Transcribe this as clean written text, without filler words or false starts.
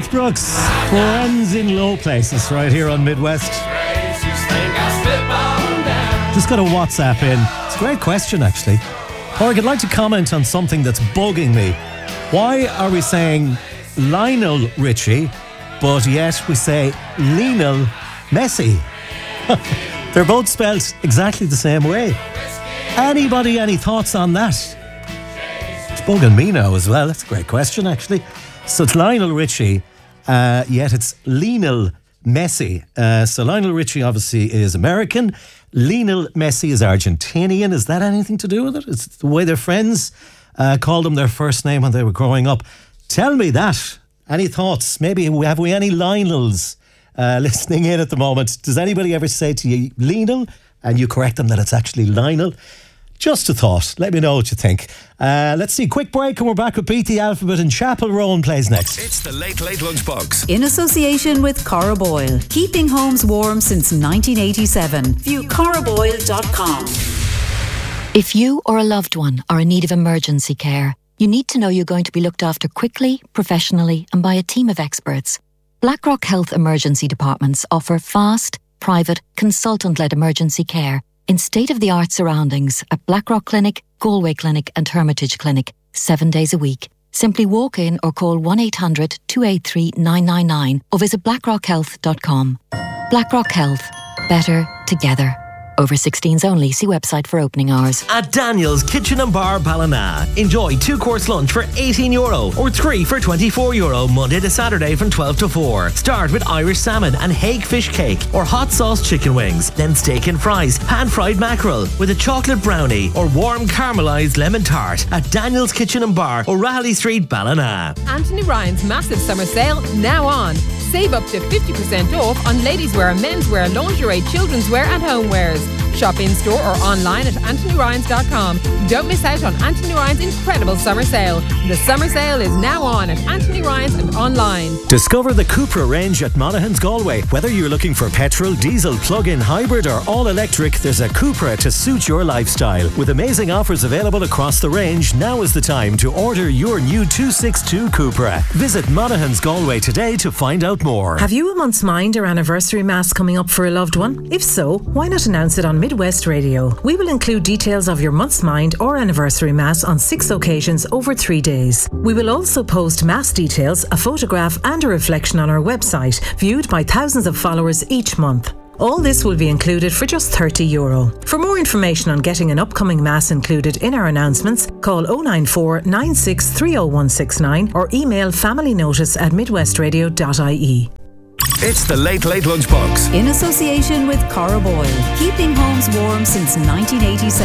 Garth Brooks, Friends in Low Places, right here on Midwest. Just got a WhatsApp in. It's a great question, actually. Or I'd like to comment on something that's bugging me. Why are we saying Lionel Richie, but yet we say Lionel Messi? They're both spelled exactly the same way. Anybody, any thoughts on that? It's bugging me now as well. That's a great question, actually. So it's Lionel Richie, yet it's Lionel Messi. So Lionel Richie obviously is American. Lionel Messi is Argentinian. Is that anything to do with it? It's the way their friends called him their first name when they were growing up. Tell me that. Any thoughts? Maybe have we any Lionels listening in at the moment? Does anybody ever say to you Lionel and you correct them that it's actually Lionel? Just a thought. Let me know what you think. Let's see. Quick break and we're back with Beat the Alphabet and Chapel Roan plays next. It's the Late Late Lunchbox. In association with Cora Boyle. Keeping homes warm since 1987. View coraboyle.com. If you or a loved one are in need of emergency care, you need to know you're going to be looked after quickly, professionally and by a team of experts. BlackRock Health Emergency Departments offer fast, private, consultant-led emergency care in state-of-the-art surroundings at Blackrock Clinic, Galway Clinic and Hermitage Clinic, 7 days a week. Simply walk in or call 1-800-283-999 or visit blackrockhealth.com. BlackRock Health. Better together. Over 16s only. See website for opening hours. At Daniel's Kitchen and Bar Ballina, enjoy 2-course lunch for €18 or 3 for €24 Monday to Saturday from 12 to 4. Start with Irish salmon and hake fish cake or hot sauce chicken wings, then steak and fries, pan-fried mackerel with a chocolate brownie or warm caramelised lemon tart at Daniel's Kitchen and Bar, O'Reilly Street, Ballina. Anthony Ryan's massive summer sale now on. Save up to 50% off on ladies' wear, menswear, lingerie, children's wear and homewares. Shop in store or online at anthonyryans.com. Don't miss out on Anthony Ryan's incredible summer sale. The summer sale is now on at Anthony Ryan's and online. Discover the Cupra range at Monaghan's Galway. Whether you're looking for petrol, diesel, plug-in, hybrid or all-electric, there's a Cupra to suit your lifestyle. With amazing offers available across the range, now is the time to order your new 262 Cupra. Visit Monaghan's Galway today to find out more. Have you a month's mind or anniversary mass coming up for a loved one? If so, why not announce it on Midwest Radio? We will include details of your month's mind or anniversary mass on 6 occasions over 3 days. We will also post mass details, a photograph and a reflection on our website, viewed by thousands of followers each month. All this will be included for just €30. For more information on getting an upcoming mass included in our announcements, call 094 96 30169 or email familynotice@midwestradio.ie. It's the Late Late Lunchbox. In association with Cora Boyle. Keeping homes warm since 1987.